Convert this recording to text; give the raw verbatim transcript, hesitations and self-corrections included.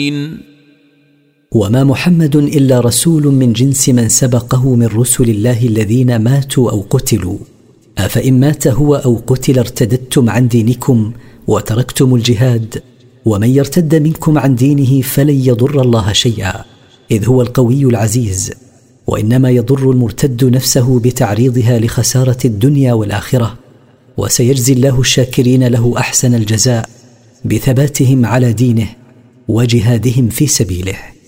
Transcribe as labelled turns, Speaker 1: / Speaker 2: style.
Speaker 1: وما محمد إلا رسول من جنس من سبقه من رسل الله الذين ماتوا أو قتلوا، أفإن مات هو أو قتل ارتددتم عن دينكم وتركتم الجهاد، ومن يرتد منكم عن دينه فلن يضر الله شيئا، إذ هو القوي العزيز، وإنما يضر المرتد نفسه بتعريضها لخسارة الدنيا والآخرة، وسيجزي الله الشاكرين له أحسن الجزاء بثباتهم على دينه وجهادهم في سبيله.